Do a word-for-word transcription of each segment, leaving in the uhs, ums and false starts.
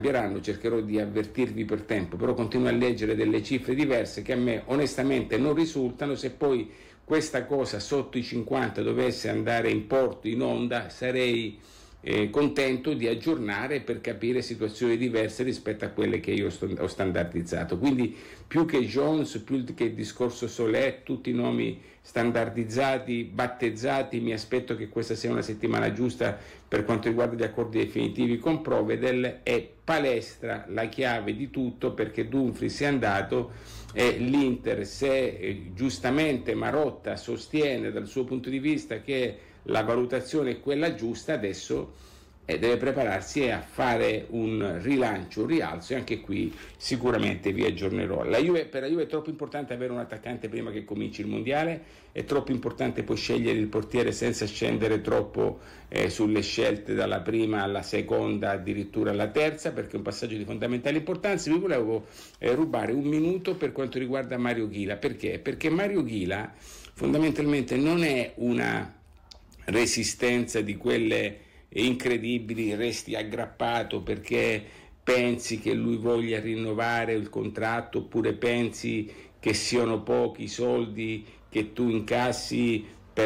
cambieranno, cercherò di avvertirvi per tempo, però continuo a leggere delle cifre diverse che a me onestamente non risultano. Se poi questa cosa sotto i cinquanta dovesse andare in porto, in onda, sarei eh, contento di aggiornare per capire situazioni diverse rispetto a quelle che io sto, ho standardizzato. Quindi più che Jones, più che il discorso Solet, tutti i nomi standardizzati, battezzati, mi aspetto che questa sia una settimana giusta per quanto riguarda gli accordi definitivi con Provedel, e palestra la chiave di tutto, perché Dumfries è andato e l'Inter, se eh, giustamente Marotta sostiene dal suo punto di vista che la valutazione è quella giusta, adesso eh, deve prepararsi a fare un rilancio, un rialzo, e anche qui sicuramente vi aggiornerò. La Juve, per la Juve è troppo importante avere un attaccante prima che cominci il mondiale, è troppo importante poi scegliere il portiere senza scendere troppo eh, sulle scelte dalla prima alla seconda, addirittura alla terza, perché è un passaggio di fondamentale importanza. Vi volevo eh, rubare un minuto per quanto riguarda Mario Ghila. Perché? Perché Mario Ghila fondamentalmente non è una resistenza di quelle incredibili, resti aggrappato perché pensi che lui voglia rinnovare il contratto, oppure pensi che siano pochi i soldi che tu incassi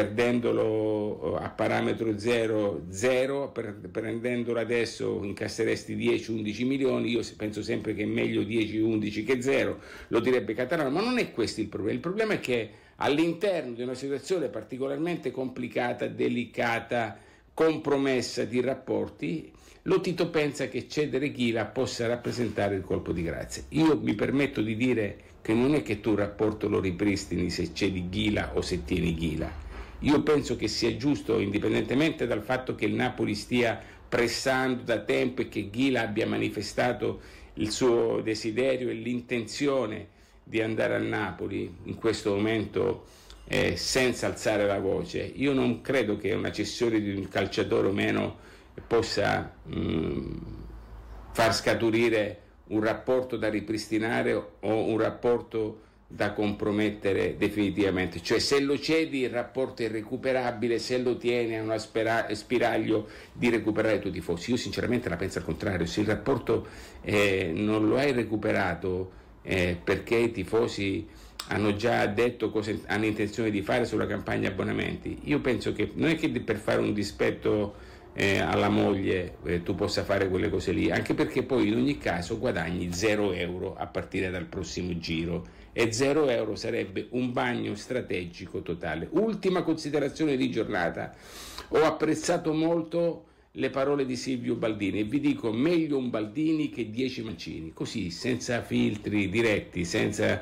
perdendolo a parametro zero, zero, per, prendendolo adesso incasseresti dieci undici milioni. Io penso sempre che è meglio dieci undici che zero, lo direbbe Catalano, ma non è questo il problema. Il problema è che all'interno di una situazione particolarmente complicata, delicata, compromessa di rapporti, lo Tito pensa che cedere Ghila possa rappresentare il colpo di grazia. Io mi permetto di dire che non è che tu un rapporto lo ripristini se cedi Ghila o se tieni Ghila. Io penso che sia giusto, indipendentemente dal fatto che il Napoli stia pressando da tempo e che Ghila abbia manifestato il suo desiderio e l'intenzione di andare a Napoli in questo momento eh, senza alzare la voce. Io non credo che una cessione di un calciatore o meno possa mh, far scaturire un rapporto da ripristinare o un rapporto da compromettere definitivamente. Cioè, se lo cedi il rapporto è irrecuperabile, se lo tieni è uno spira- spiraglio di recuperare tutti i tifosi. Io sinceramente la penso al contrario. Se il rapporto eh, non lo hai recuperato eh, perché i tifosi hanno già detto cosa hanno intenzione di fare sulla campagna abbonamenti, io penso che non è che per fare un dispetto eh, alla moglie eh, tu possa fare quelle cose lì, anche perché poi in ogni caso guadagni zero euro a partire dal prossimo giro, e zero euro sarebbe un bagno strategico totale. Ultima considerazione di giornata: ho apprezzato molto le parole di Silvio Baldini, e vi dico: meglio un Baldini che dieci Mancini, così, senza filtri diretti, senza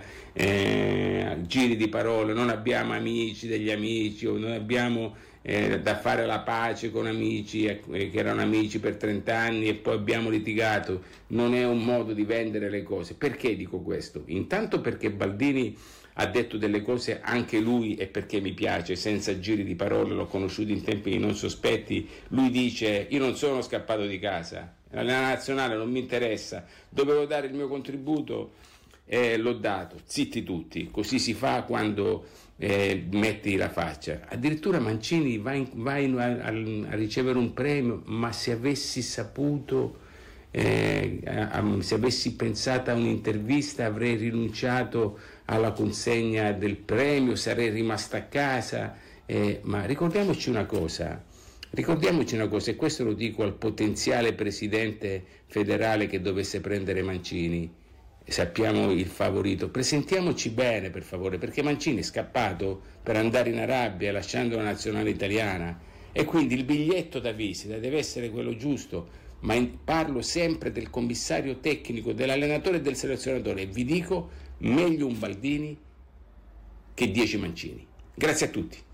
eh, giri di parole. Non abbiamo amici degli amici, o non abbiamo eh, da fare la pace con amici eh, che erano amici per trent'anni e poi abbiamo litigato. Non è un modo di vendere le cose. Perché dico questo? Intanto perché Baldini ha detto delle cose anche lui, e perché mi piace, senza giri di parole, l'ho conosciuto in tempi non sospetti. Lui dice: io non sono scappato di casa, la nazionale non mi interessa, dovevo dare il mio contributo e eh, l'ho dato. Zitti tutti, così si fa quando eh, metti la faccia. Addirittura Mancini va, in, va in, a, a ricevere un premio, ma se avessi saputo Eh, se avessi pensato a un'intervista avrei rinunciato alla consegna del premio, sarei rimasto a casa. Eh, ma ricordiamoci una cosa, ricordiamoci una cosa, e questo lo dico al potenziale presidente federale che dovesse prendere Mancini. Sappiamo il favorito, presentiamoci bene per favore, perché Mancini è scappato per andare in Arabia lasciando la nazionale italiana, e quindi il biglietto da visita deve essere quello giusto. Ma in, parlo sempre del commissario tecnico, dell'allenatore e del selezionatore, e vi dico: meglio un Baldini che dieci Mancini. Grazie a tutti.